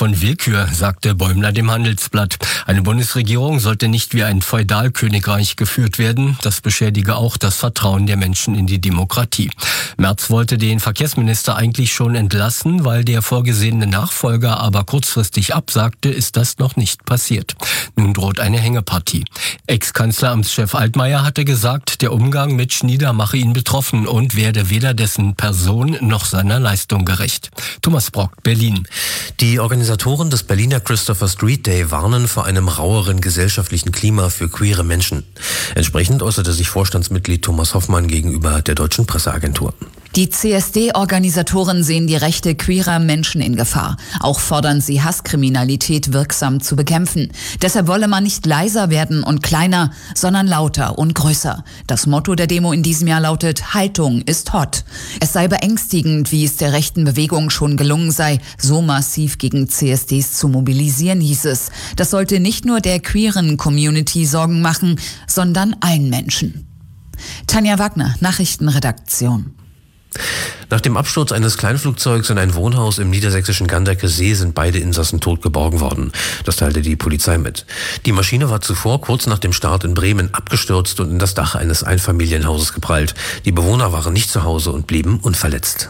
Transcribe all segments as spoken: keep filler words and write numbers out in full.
von Willkür, sagte Bäumler dem Handelsblatt. Eine Bundesregierung sollte nicht wie ein Feudalkönigreich geführt werden. Das beschädige auch das Vertrauen der Menschen in die Demokratie. Merz wollte den Verkehrsminister eigentlich schon entlassen, weil der vorgesehene Nachfolger aber kurzfristig absagte, ist das noch nicht passiert. Nun droht eine Hängepartie. Ex-Kanzleramtschef Altmaier hatte gesagt, der Umgang mit Schnieder mache ihn betroffen und werde weder dessen Person noch seiner Leistung gerecht. Thomas Brock, Berlin. Die Organisatoren des Berliner Christopher Street Day warnen vor einem raueren gesellschaftlichen Klima für queere Menschen. Entsprechend äußerte sich Vorstandsmitglied Thomas Hoffmann gegenüber der Deutschen Presseagentur. Die C S D-Organisatoren sehen die Rechte queerer Menschen in Gefahr. Auch fordern sie, Hasskriminalität wirksam zu bekämpfen. Deshalb wolle man nicht leiser werden und kleiner, sondern lauter und größer. Das Motto der Demo in diesem Jahr lautet: Haltung ist hot. Es sei beängstigend, wie es der rechten Bewegung schon gelungen sei, so massiv gegen C S Ds zu mobilisieren, hieß es. Das sollte nicht nur der queeren Community Sorgen machen, sondern allen Menschen. Tanja Wagner, Nachrichtenredaktion. Nach dem Absturz eines Kleinflugzeugs in ein Wohnhaus im niedersächsischen Gandecker See sind beide Insassen tot geborgen worden. Das teilte die Polizei mit. Die Maschine war zuvor kurz nach dem Start in Bremen abgestürzt und in das Dach eines Einfamilienhauses geprallt. Die Bewohner waren nicht zu Hause und blieben unverletzt.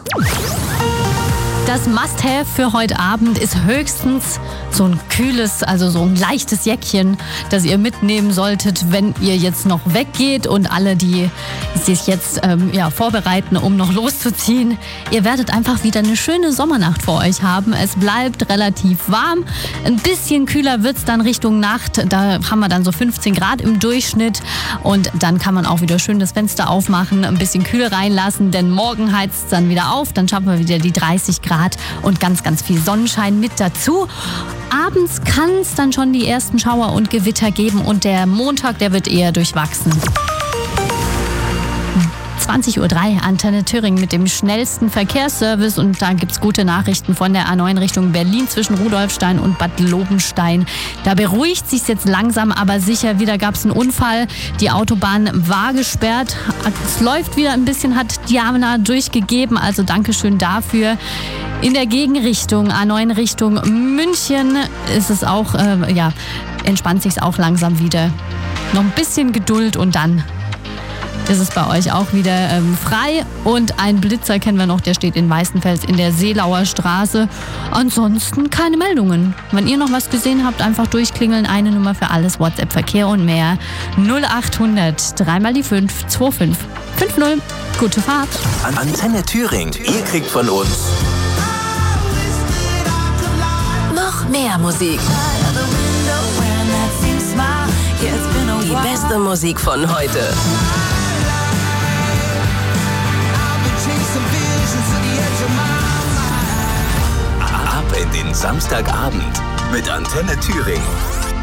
Das Must-Have für heute Abend ist höchstens so ein kühles, also so ein leichtes Jäckchen, das ihr mitnehmen solltet, wenn ihr jetzt noch weggeht, und alle, die sich jetzt ähm, ja, vorbereiten, um noch loszuziehen. Ihr werdet einfach wieder eine schöne Sommernacht vor euch haben. Es bleibt relativ warm. Ein bisschen kühler wird es dann Richtung Nacht. Da haben wir dann so fünfzehn Grad im Durchschnitt, und dann kann man auch wieder schön das Fenster aufmachen, ein bisschen Kühle reinlassen, denn morgen heizt es dann wieder auf. Dann schaffen wir wieder die dreißig Grad. Und ganz, ganz viel Sonnenschein mit dazu. Abends kann es dann schon die ersten Schauer und Gewitter geben, und der Montag, der wird eher durchwachsen. zwanzig Uhr drei, Antenne Thüringen mit dem schnellsten Verkehrsservice, und da gibt's gute Nachrichten von der A neun Richtung Berlin zwischen Rudolfstein und Bad Lobenstein. Da beruhigt sich's jetzt langsam, aber sicher. Wieder gab's einen Unfall, die Autobahn war gesperrt. Es läuft wieder ein bisschen, hat Diana durchgegeben, also Dankeschön dafür. In der Gegenrichtung, A neun Richtung München, ist es auch, äh, ja, entspannt sich's auch langsam wieder. Noch ein bisschen Geduld, und dann ist es bei euch auch wieder ähm, frei. Und ein Blitzer kennen wir noch, der steht in Weißenfels in der Seelauer Straße. Ansonsten keine Meldungen. Wenn ihr noch was gesehen habt, einfach durchklingeln. Eine Nummer für alles, WhatsApp, Verkehr und mehr. null achthundert, dreimal die fünf, zwei fünf fünf null. Gute Fahrt. Antenne Thüringen. Ihr kriegt von uns noch mehr Musik. Die beste Musik von heute. Ab in den Samstagabend mit Antenne Thüringen.